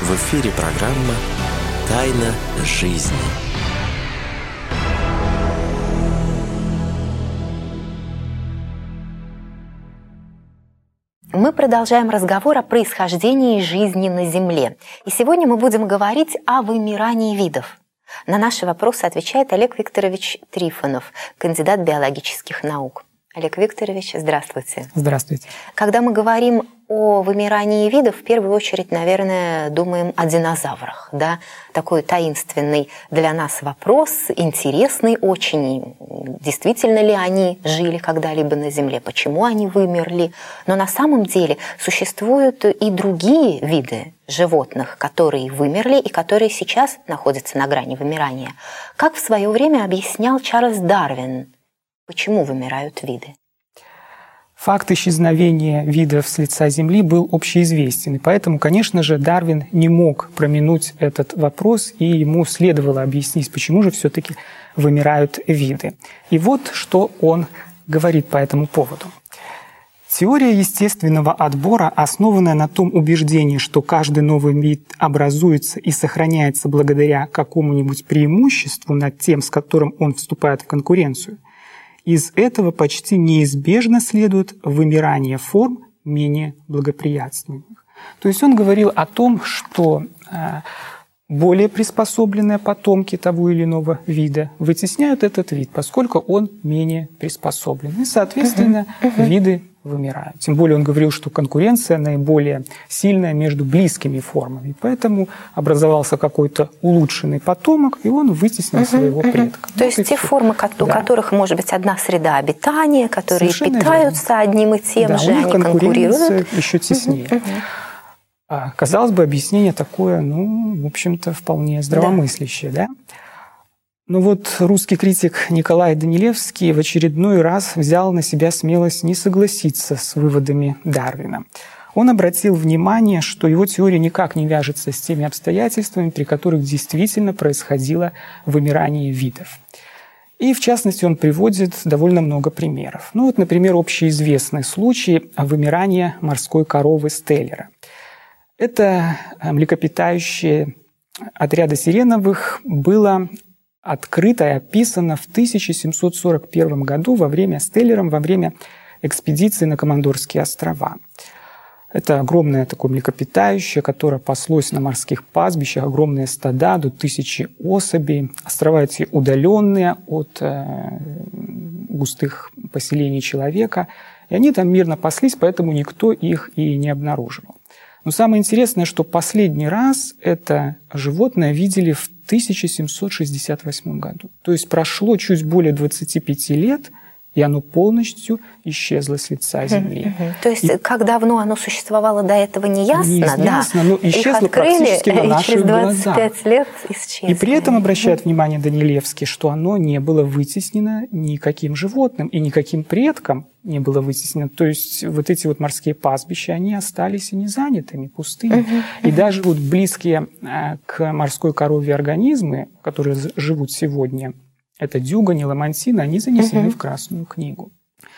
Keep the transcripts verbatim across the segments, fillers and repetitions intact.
В эфире программа «Тайна жизни». Мы продолжаем разговор о происхождении жизни на Земле. И сегодня мы будем говорить о вымирании видов. На наши вопросы отвечает Олег Викторович Трифонов, кандидат биологических наук. Олег Викторович, здравствуйте. Здравствуйте. Когда мы говорим о вымирании видов, в первую очередь, наверное, думаем о динозаврах. Да? Такой таинственный для нас вопрос, интересный очень. Действительно ли они жили когда-либо на Земле? Почему они вымерли? Но на самом деле существуют и другие виды животных, которые вымерли и которые сейчас находятся на грани вымирания. Как в свое время объяснял Чарльз Дарвин, почему вымирают виды? Факт исчезновения видов с лица Земли был общеизвестен, и поэтому, конечно же, Дарвин не мог проминуть этот вопрос, и ему следовало объяснить, почему же все-таки вымирают виды. И вот что он говорит по этому поводу. Теория естественного отбора, основанная на том убеждении, что каждый новый вид образуется и сохраняется благодаря какому-нибудь преимуществу над тем, с которым он вступает в конкуренцию, из этого почти неизбежно следует вымирание форм менее благоприятственных. То есть он говорил о том, что более приспособленные потомки того или иного вида вытесняют этот вид, поскольку он менее приспособлен. И, соответственно, uh-huh. Uh-huh. виды вымирают. Тем более он говорил, что конкуренция наиболее сильная между близкими формами. Поэтому образовался какой-то улучшенный потомок, и он вытеснил uh-huh. своего предка. То вот есть те все. формы, у да. которых может быть одна среда обитания, которые Совершенно питаются верно. одним и тем да, же, у них они конкурируют. конкурируют. Еще теснее. Uh-huh. Uh-huh. Казалось бы, объяснение такое, ну, в общем-то, вполне здравомыслящее, да? да? Но вот русский критик Николай Данилевский в очередной раз взял на себя смелость не согласиться с выводами Дарвина. Он обратил внимание, что его теория никак не вяжется с теми обстоятельствами, при которых действительно происходило вымирание видов. И, в частности, он приводит довольно много примеров. Ну вот, например, общеизвестный случай вымирания морской коровы Стеллера. Это млекопитающее отряда сиреновых было открыто и описано в тысяча семьсот сорок первом году во время Стеллером, во время экспедиции на Командорские острова. Это огромное такое млекопитающее, которое паслось на морских пастбищах, огромные стада, до тысячи особей. Острова эти удаленные от э, густых поселений человека. И они там мирно паслись, поэтому никто их и не обнаруживал. Но самое интересное, что последний раз это животное видели в тысяча семьсот шестьдесят восьмом году. То есть прошло чуть более двадцати пяти лет, и оно полностью исчезло с лица Земли. Uh-huh. То есть и как давно оно существовало до этого, не ясно? Неизвестно, да. но исчезло практически на наших глазах. И через двадцать пять лет исчезло. И при этом обращает uh-huh. внимание Данилевский, что оно не было вытеснено никаким животным и никаким предком не было вытеснено. То есть вот эти вот морские пастбища, они остались и незанятыми, пустыми. Uh-huh. И даже вот близкие к морской корове организмы, которые живут сегодня, это дюгань и ламантин, они занесены uh-huh. в Красную книгу.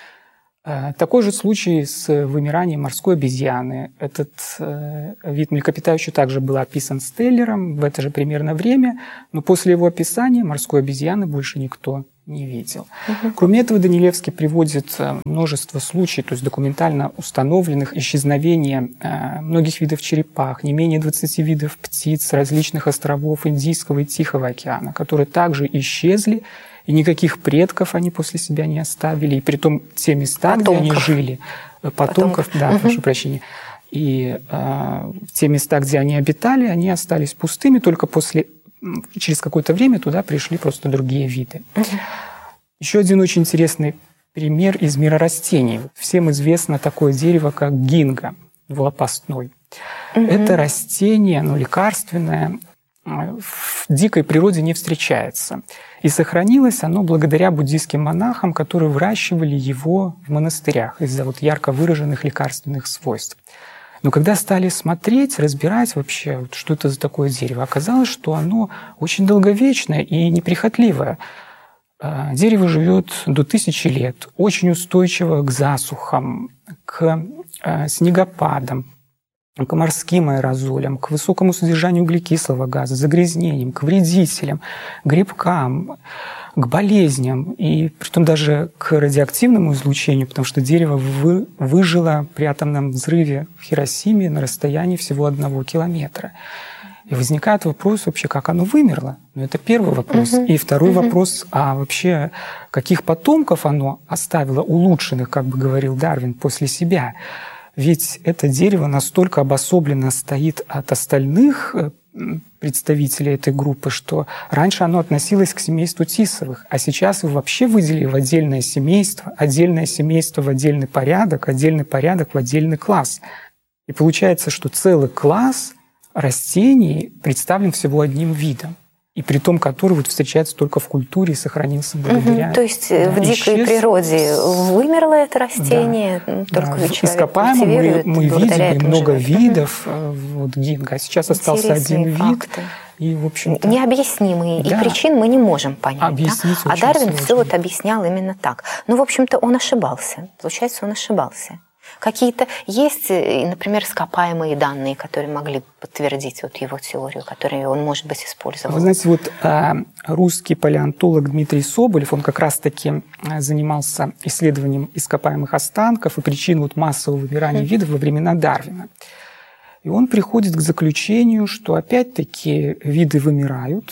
Такой же случай с вымиранием морской обезьяны. Этот э, вид млекопитающего также был описан Стеллером в это же примерно время, но после его описания морской обезьяны больше никто не видел. Uh-huh. Кроме этого, Данилевский приводит множество случаев, то есть документально установленных исчезновения э, многих видов черепах, не менее двадцати видов птиц с различных островов Индийского и Тихого океана, которые также исчезли, и никаких предков они после себя не оставили, и притом те места, потомков. где они жили, потомков, потомков. да, uh-huh. прошу прощения, и э, те места, где они обитали, они остались пустыми, только после через какое-то время туда пришли просто другие виды. Uh-huh. Еще один очень интересный пример из мира растений. Всем известно такое дерево, как гинго двулопастной. Uh-huh. Это растение, оно лекарственное, в дикой природе не встречается. И сохранилось оно благодаря буддийским монахам, которые выращивали его в монастырях из-за вот ярко выраженных лекарственных свойств. Но когда стали смотреть, разбирать вообще, что это за такое дерево, оказалось, что оно очень долговечное и неприхотливое. Дерево живет до тысячи лет, очень устойчиво к засухам, к снегопадам. к морским аэрозолям, к высокому содержанию углекислого газа, загрязнениям, к вредителям, грибкам, к болезням, и притом даже к радиоактивному излучению, потому что дерево вы, выжило при атомном взрыве в Хиросиме на расстоянии всего одного километра. И возникает вопрос вообще, как оно вымерло. Ну, это первый вопрос. Uh-huh. И второй uh-huh. вопрос, а вообще каких потомков оно оставило улучшенных, как бы говорил Дарвин, после себя. Ведь это дерево настолько обособленно стоит от остальных представителей этой группы, что раньше оно относилось к семейству тисовых, а сейчас его вообще выделили в отдельное семейство, отдельное семейство в отдельный порядок, отдельный порядок в отдельный класс. И получается, что целый класс растений представлен всего одним видом, и при том, который вот встречается только в культуре и сохранился благодаря... Угу, то есть да, в дикой исчез... природе вымерло это растение, да, только да. человек Ископаемо мы, мы видели много живет. видов угу. вот, гинга, а сейчас остался один факты. вид. И, в общем-то, необъяснимые, да. и причин мы не можем понять. Да? А Дарвин все вот объяснял именно так. Ну, в общем-то, он ошибался. Получается, он ошибался. Какие-то есть, например, ископаемые данные, которые могли подтвердить вот его теорию, которую он, может быть, использовал? Вы знаете, вот русский палеонтолог Дмитрий Соболев, он как раз-таки занимался исследованием ископаемых останков и причин вот массового вымирания mm-hmm. видов во времена Дарвина. И он приходит к заключению, что опять-таки виды вымирают,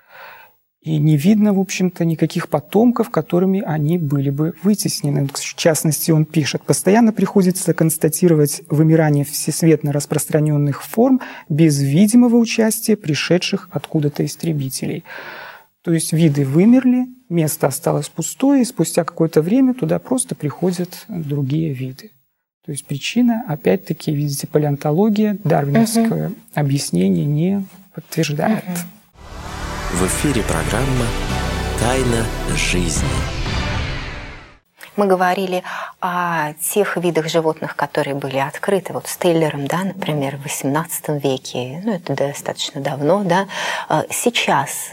и не видно, в общем-то, никаких потомков, которыми они были бы вытеснены. В частности, он пишет, постоянно приходится констатировать вымирание всесветно распространенных форм без видимого участия пришедших откуда-то истребителей. То есть виды вымерли, место осталось пустое, и спустя какое-то время туда просто приходят другие виды. То есть причина, опять-таки, видите, палеонтология, дарвиновское угу. объяснение не подтверждает. Угу. В эфире программа «Тайна жизни». Мы говорили о тех видах животных, которые были открыты вот Стеллером, да, например, в восемнадцатом веке. Ну, это достаточно давно, да. Сейчас,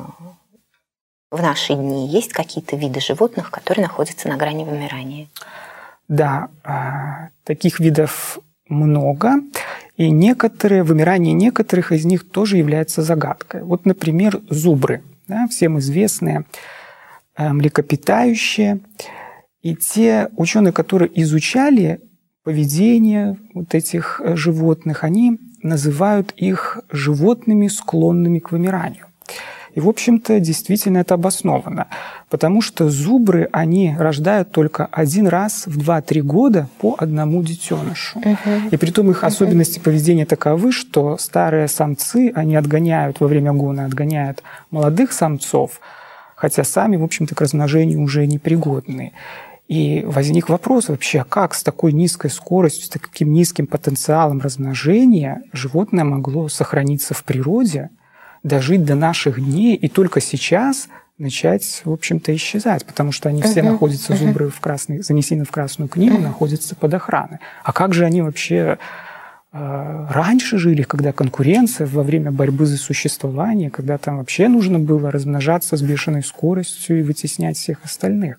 в наши дни, есть какие-то виды животных, которые находятся на грани вымирания? Да, таких видов много. И некоторые, вымирание некоторых из них тоже является загадкой. Вот, например, зубры, да, всем известные, млекопитающие. И те ученые, которые изучали поведение вот этих животных, они называют их животными, склонными к вымиранию. И, в общем-то, действительно это обосновано, потому что зубры, они рождают только один раз в два-три года по одному детенышу. Uh-huh. И притом их особенности uh-huh. поведения таковы, что старые самцы, они отгоняют во время гона, отгоняют молодых самцов, хотя сами, в общем-то, к размножению уже непригодны. И возник вопрос вообще, как с такой низкой скоростью, с таким низким потенциалом размножения животное могло сохраниться в природе, дожить до наших дней и только сейчас начать, в общем-то, исчезать, потому что они все uh-huh. находятся, зубры в красной, занесены в Красную книгу, uh-huh. находятся под охраной. А как же они вообще э, раньше жили, когда конкуренция во время борьбы за существование, когда там вообще нужно было размножаться с бешеной скоростью и вытеснять всех остальных?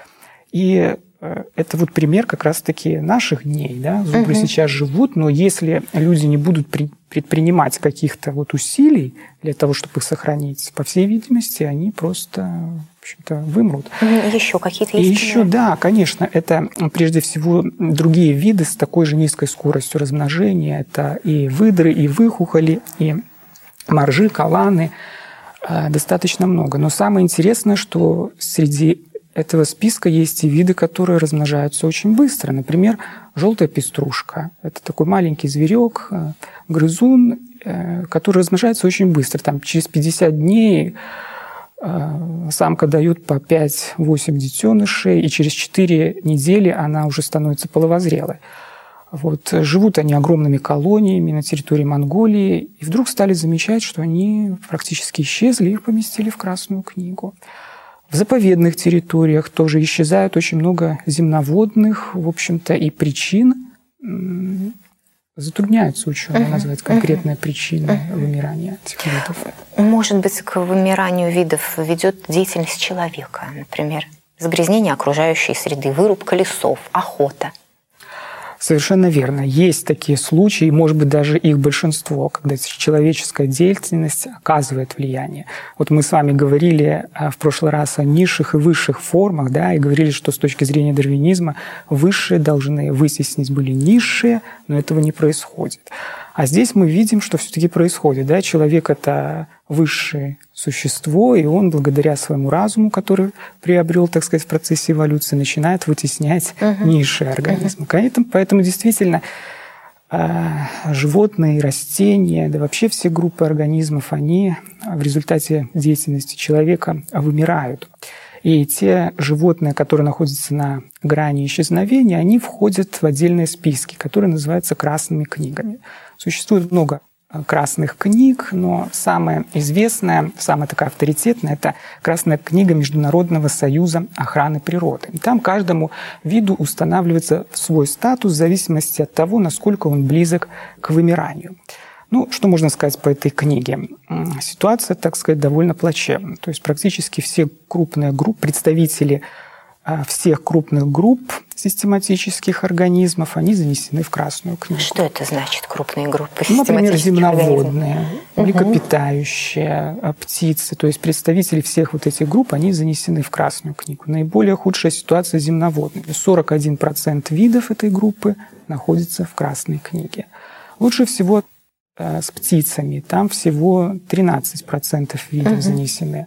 И это вот пример как раз-таки наших дней. Да? Зубры uh-huh. сейчас живут, но если люди не будут при, предпринимать каких-то вот усилий для того, чтобы их сохранить, по всей видимости, они просто, в общем-то, вымрут. Еще какие-то есть? И еще, да, конечно, это прежде всего другие виды с такой же низкой скоростью размножения. Это и выдры, и выхухоли, и моржи, каланы. Достаточно много. Но самое интересное, что среди этого списка есть и виды, которые размножаются очень быстро. Например, желтая пеструшка. Это такой маленький зверек, грызун, который размножается очень быстро. Там через пятьдесят дней самка дает по пять-восемь детенышей, и через четыре недели она уже становится половозрелой. Вот. Живут они огромными колониями на территории Монголии, и вдруг стали замечать, что они практически исчезли, их поместили в Красную книгу. В заповедных территориях тоже исчезают очень много земноводных, в общем-то, и причин. Затрудняются ученые uh-huh. назвать конкретные uh-huh. причины uh-huh. вымирания этих видов. Может быть, к вымиранию видов ведет деятельность человека, например, загрязнение окружающей среды, вырубка лесов, охота. Совершенно верно. Есть такие случаи, может быть, даже их большинство, когда человеческая деятельность оказывает влияние. Вот мы с вами говорили в прошлый раз о низших и высших формах, да, и говорили, что с точки зрения дарвинизма высшие должны вытеснить были низшие, но этого не происходит. А здесь мы видим, что все-таки происходит. Да? Человек – это высшее существо, и он благодаря своему разуму, который приобрел, так сказать, в процессе эволюции, начинает вытеснять угу. низшие организмы. Поэтому, поэтому действительно животные, растения, да вообще все группы организмов, они в результате деятельности человека вымирают. И те животные, которые находятся на грани исчезновения, они входят в отдельные списки, которые называются красными книгами. Существует много красных книг, но самая известная, самая такая авторитетная – это Красная книга Международного союза охраны природы. И там каждому виду устанавливается свой статус в зависимости от того, насколько он близок к вымиранию. Ну, что можно сказать по этой книге? Ситуация, так сказать, довольно плачевна. То есть практически все крупные группы, представители всех крупных групп систематических организмов, они занесены в Красную книгу. Что это значит, крупные группы систематических Например, земноводные, млекопитающие, угу. птицы. То есть представители всех вот этих групп, они занесены в Красную книгу. Наиболее худшая ситуация с земноводными. сорок один процент видов этой группы находится в Красной книге. Лучше всего с птицами. Там всего тринадцать процентов видов угу. занесены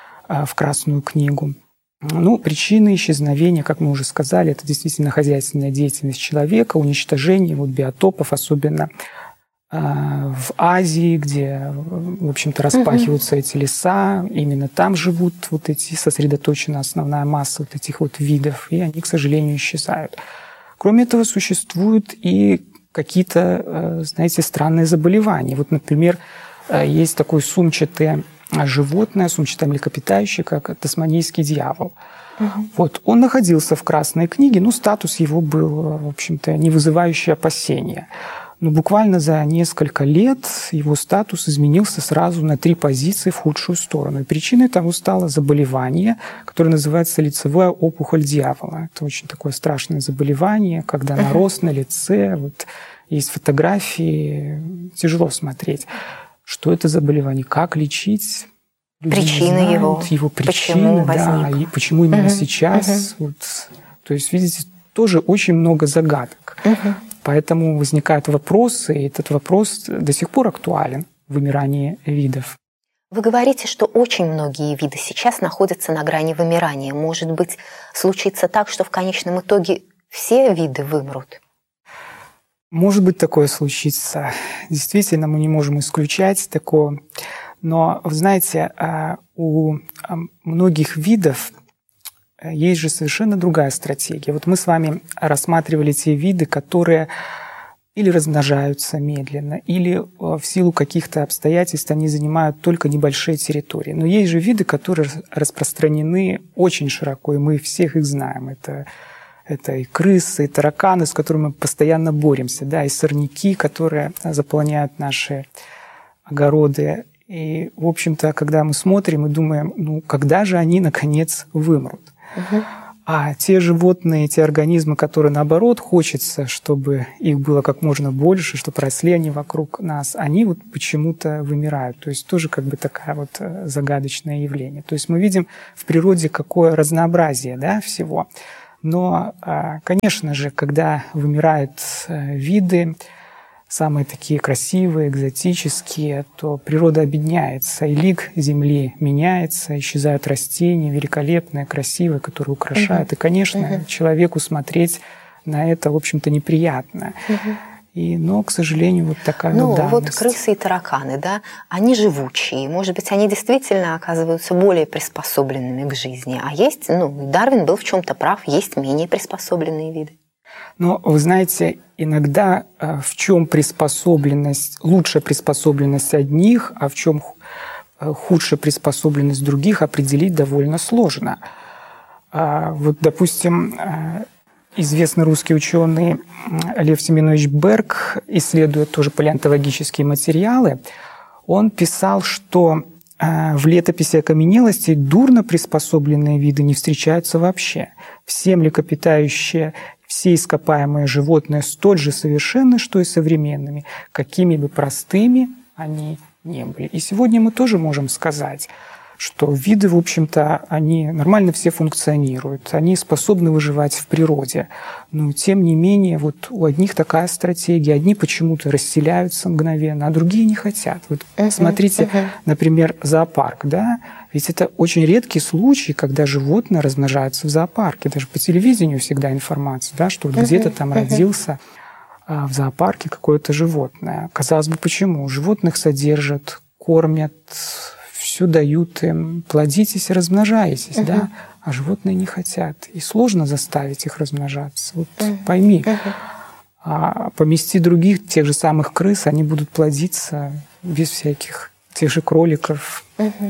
в Красную книгу. Ну, причины исчезновения, как мы уже сказали, это действительно хозяйственная деятельность человека, уничтожение вот биотопов, особенно э, в Азии, где, в общем-то, распахиваются угу. эти леса. Именно там живут вот эти, сосредоточена основная масса вот этих вот видов, и они, к сожалению, исчезают. Кроме этого, существуют и какие-то, знаете, странные заболевания. Вот, например, есть такое сумчатое животное, сумчатое млекопитающее, как тасманийский дьявол. Угу. Вот, он находился в Красной книге, но статус его был, в общем-то, не вызывающий опасения. Но буквально за несколько лет его статус изменился сразу на три позиции в худшую сторону. И причиной того стало заболевание, которое называется лицевая опухоль дьявола. Это очень такое страшное заболевание, когда угу. нарост на лице, вот, есть фотографии, тяжело смотреть. Что это заболевание, как лечить? Люди причины знают, его, его причины, да, и почему именно угу. сейчас. Угу. Вот, то есть, видите, тоже очень много загадок. Угу. Поэтому возникают вопросы, и этот вопрос до сих пор актуален в вымирании видов. Вы говорите, что очень многие виды сейчас находятся на грани вымирания. Может быть, случится так, что в конечном итоге все виды вымрут? Может быть, такое случится. Действительно, мы не можем исключать такое. Но, вы знаете, у многих видов есть же совершенно другая стратегия. Вот мы с вами рассматривали те виды, которые или размножаются медленно, или в силу каких-то обстоятельств они занимают только небольшие территории. Но есть же виды, которые распространены очень широко, и мы всех их знаем. Это Это и крысы, и тараканы, с которыми мы постоянно боремся, да, и сорняки, которые заполняют наши огороды. И, в общем-то, когда мы смотрим и думаем, ну, когда же они, наконец, вымрут? Угу. А те животные, те организмы, которые, наоборот, хочется, чтобы их было как можно больше, чтобы росли они вокруг нас, они вот почему-то вымирают. То есть тоже как бы такое вот загадочное явление. То есть мы видим в природе какое разнообразие, да, всего. Но, конечно же, когда вымирают виды, самые такие красивые, экзотические, то природа обедняется, и лик Земли меняется, исчезают растения великолепные, красивые, которые украшают. Uh-huh. И, конечно, uh-huh. человеку смотреть на это, в общем-то, неприятно. Uh-huh. И, но, к сожалению, вот такая ну, вот данность. Вот крысы и тараканы, да, они живучие. Может быть, они действительно оказываются более приспособленными к жизни. А есть, ну, Дарвин был в чем-то прав, есть менее приспособленные виды. Но, вы знаете, иногда в чем приспособленность, лучшая приспособленность одних, а в чем худшая приспособленность других, определить довольно сложно. Вот, допустим, известный русский ученый Лев Семенович Берг, исследуя тоже палеонтологические материалы, он писал, что в летописи окаменелостей дурно приспособленные виды не встречаются вообще. Все млекопитающие все ископаемые животные столь же совершенны, что и современными, какими бы простыми они ни были. И сегодня мы тоже можем сказать, что виды, в общем-то, они нормально все функционируют, они способны выживать в природе. Но, тем не менее, вот у одних такая стратегия, одни почему-то расселяются мгновенно, а другие не хотят. Вот uh-huh, смотрите, uh-huh. например, зоопарк, да? Ведь это очень редкий случай, когда животные размножаются в зоопарке. Даже по телевидению всегда информация, да, что вот uh-huh, где-то там uh-huh. родился а, в зоопарке какое-то животное. Казалось бы, почему? Животных содержат, кормят, все дают им, плодитесь и размножайтесь, uh-huh. да, а животные не хотят. И сложно заставить их размножаться. Вот uh-huh. пойми, uh-huh. а помести других, тех же самых крыс, они будут плодиться без всяких тех же кроликов. Uh-huh.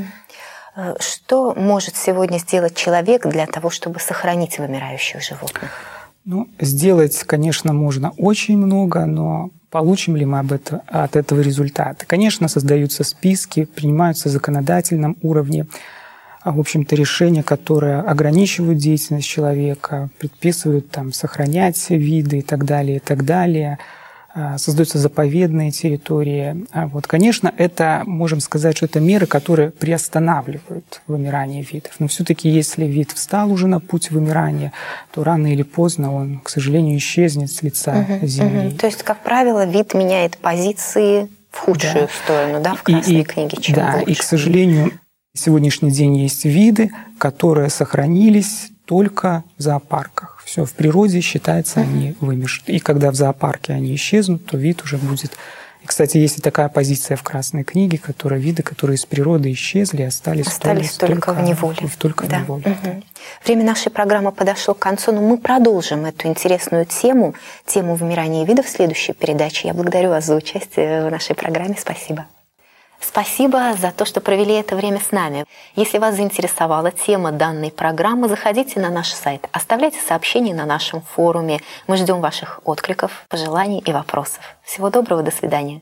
Что может сегодня сделать человек для того, чтобы сохранить вымирающих животных? Ну, сделать, конечно, можно очень много, но получим ли мы об это, от этого результаты? Конечно, создаются списки, принимаются на законодательном уровне, в общем-то, решения, которые ограничивают деятельность человека, предписывают там, сохранять виды и так далее, и так далее. Создаются заповедные территории. Вот, конечно, это, можем сказать, что это меры, которые приостанавливают вымирание видов. Но все-таки, если вид встал уже на путь вымирания, то рано или поздно он, к сожалению, исчезнет с лица угу, Земли. Угу. То есть, как правило, вид меняет позиции в худшую да. сторону, да, в Красной и, книге, чем да, лучше. И, к сожалению, на сегодняшний день есть виды, которые сохранились только в зоопарках. Все, в природе, считается, они вымерли. И когда в зоопарке они исчезнут, то вид уже будет... И, кстати, есть и такая позиция в Красной книге, которые виды, которые из природы исчезли, остались, остались только, только в неволе. Только да. в неволе. Угу. Время нашей программы подошло к концу, но мы продолжим эту интересную тему, тему вымирания видов в следующей передаче. Я благодарю вас за участие в нашей программе. Спасибо. Спасибо за то, что провели это время с нами. Если вас заинтересовала тема данной программы, заходите на наш сайт, оставляйте сообщения на нашем форуме. Мы ждем ваших откликов, пожеланий и вопросов. Всего доброго, до свидания.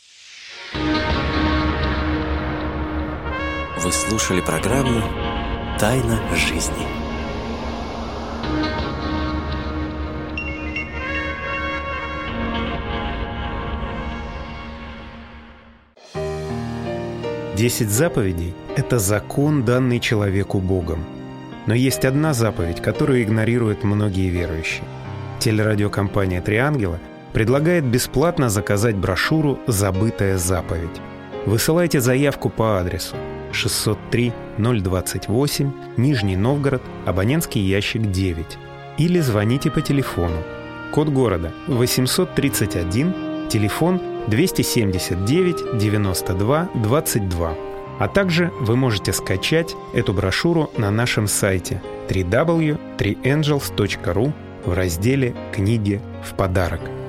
Вы слушали программу «Тайна жизни». Десять заповедей – это закон, данный человеку Богом. Но есть одна заповедь, которую игнорируют многие верующие. Телерадиокомпания «Три ангела» предлагает бесплатно заказать брошюру «Забытая заповедь». Высылайте заявку по адресу шестьсот три ноль двадцать восемь, Нижний Новгород, абонентский ящик девять. Или звоните по телефону. Код города восемьсот тридцать один, телефон двести семьдесят девять девяносто два двадцать два. А также вы можете скачать эту брошюру на нашем сайте дабл ю дабл ю дабл ю точка три энджелс точка ру в разделе «Книги в подарок».